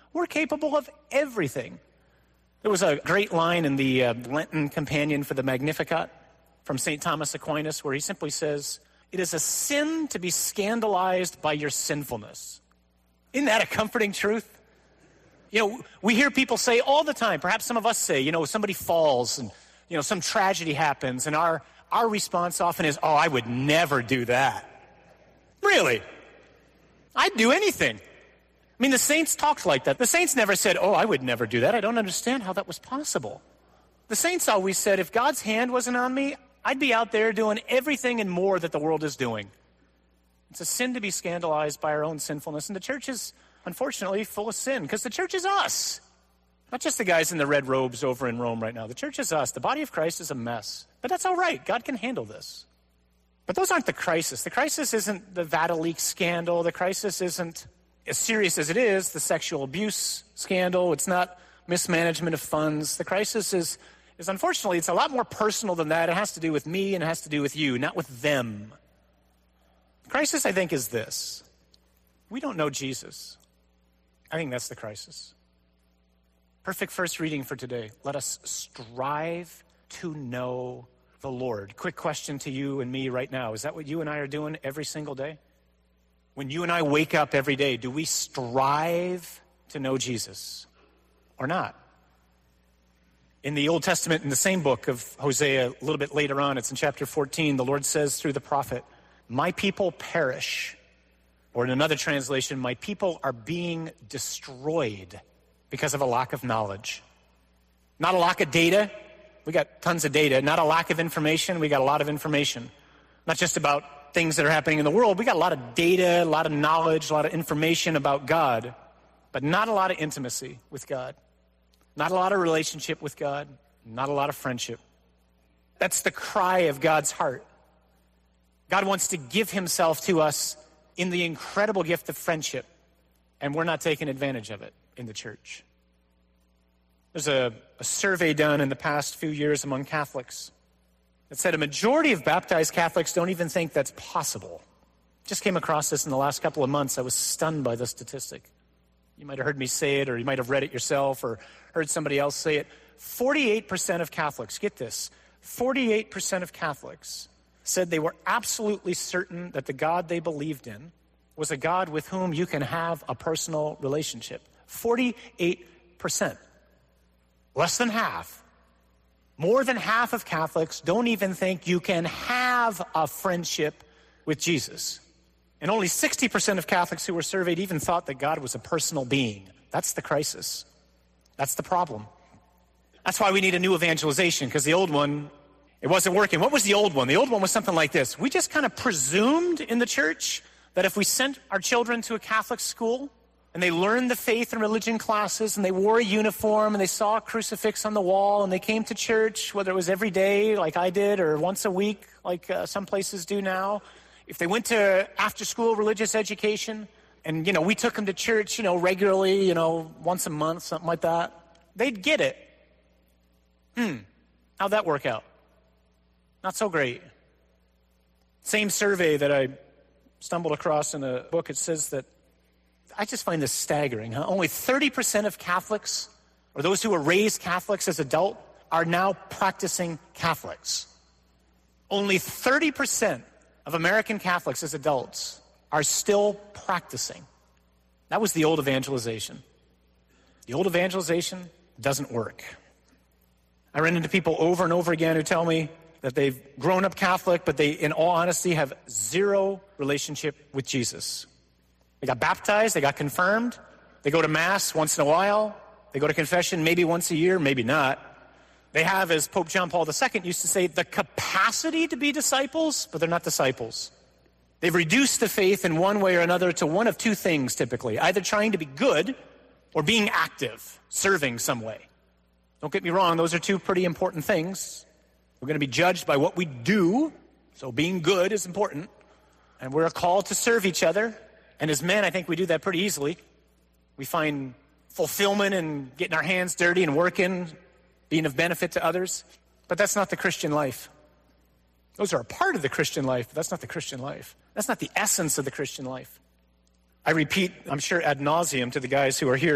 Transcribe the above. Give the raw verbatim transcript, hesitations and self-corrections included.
We're capable of everything. There was a great line in the uh, Lenten Companion for the Magnificat from Saint Thomas Aquinas where he simply says, "It is a sin to be scandalized by your sinfulness." Isn't that a comforting truth? You know, we hear people say all the time, perhaps some of us say, you know, somebody falls and, you know, some tragedy happens, and our, our response often is, "Oh, I would never do that." Really? I'd do anything. I mean, the saints talked like that. The saints never said, "Oh, I would never do that. I don't understand how that was possible." The saints always said, if God's hand wasn't on me, I'd be out there doing everything and more that the world is doing. It's a sin to be scandalized by our own sinfulness. And the church is, unfortunately, full of sin, because the church is us. Not just the guys in the red robes over in Rome right now. The church is us. The body of Christ is a mess. But that's all right. God can handle this. But those aren't the crisis. The crisis isn't the Vataleaks scandal. The crisis isn't, as serious as it is, the sexual abuse scandal. It's not mismanagement of funds. The crisis is, is unfortunately, it's a lot more personal than that. It has to do with me and it has to do with you, not with them. The crisis, I think, is this. We don't know Jesus. I think that's the crisis. Perfect first reading for today. Let us strive to know the Lord. Quick question to you and me right now. Is that what you and I are doing every single day? When you and I wake up every day, do we strive to know Jesus or not? In the Old Testament, in the same book of Hosea, a little bit later on, it's in chapter fourteen, the Lord says through the prophet, "My people perish." Or in another translation, "My people are being destroyed because of a lack of knowledge." Not a lack of data. We got tons of data. Not a lack of information. We got a lot of information. Not just about things that are happening in the world. We got a lot of data, a lot of knowledge, a lot of information about God, but not a lot of intimacy with God. Not a lot of relationship with God. Not a lot of friendship. That's the cry of God's heart. God wants to give himself to us in the incredible gift of friendship, and we're not taking advantage of it in the church. There's a, a survey done in the past few years among Catholics that said a majority of baptized Catholics don't even think that's possible. Just came across this in the last couple of months. I was stunned by the statistic. You might have heard me say it, or you might have read it yourself, or heard somebody else say it. forty-eight percent of Catholics, get this, forty-eight percent of Catholics said they were absolutely certain that the God they believed in was a God with whom you can have a personal relationship. forty-eight percent. Less than half. More than half of Catholics don't even think you can have a friendship with Jesus. And only sixty percent of Catholics who were surveyed even thought that God was a personal being. That's the crisis. That's the problem. That's why we need a new evangelization, because the old one, it wasn't working. What was the old one? The old one was something like this. We just kind of presumed in the church that if we sent our children to a Catholic school and they learned the faith and religion classes and they wore a uniform and they saw a crucifix on the wall and they came to church, whether it was every day like I did or once a week like uh, some places do now, if they went to after-school religious education and, you know, we took them to church, you know, regularly, you know, once a month, something like that, they'd get it. Hmm, how'd that work out? Not so great. Same survey that I stumbled across in a book, it says that, I just find this staggering, huh? Only thirty percent of Catholics, or those who were raised Catholics as adult, are now practicing Catholics. Only thirty percent of American Catholics as adults are still practicing. That was the old evangelization. The old evangelization doesn't work. I run into people over and over again who tell me that they've grown up Catholic, but they, in all honesty, have zero relationship with Jesus. They got baptized, they got confirmed, they go to Mass once in a while, they go to confession maybe once a year, maybe not. They have, as Pope John Paul the Second used to say, the capacity to be disciples, but they're not disciples. They've reduced the faith in one way or another to one of two things typically, either trying to be good or being active, serving some way. Don't get me wrong, those are two pretty important things. We're going to be judged by what we do, so being good is important. And we're called to serve each other. And as men, I think we do that pretty easily. We find fulfillment in getting our hands dirty and working, being of benefit to others. But that's not the Christian life. Those are a part of the Christian life, but that's not the Christian life. That's not the essence of the Christian life. I repeat, I'm sure ad nauseum to the guys who are here